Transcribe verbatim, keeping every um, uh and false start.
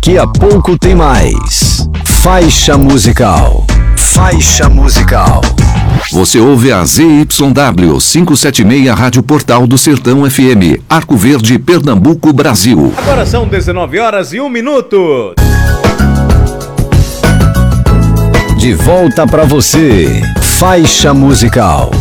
Daqui a pouco tem mais. Faixa musical. Faixa musical. Você ouve a Z Y W quinhentos e setenta e seis Rádio Portal do Sertão F M, Arco Verde, Pernambuco, Brasil. Agora são dezenove horas e um minuto. De volta pra você. Faixa musical.